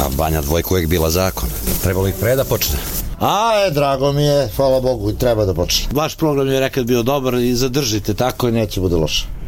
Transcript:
Pa Banja Dvojka uvijek bila zakon. Trebalo ih pre da počne. Drago mi je, hvala Bogu, treba da počne. Vaš program je nekad bio dobar i zadržite tako. Neće bude loše.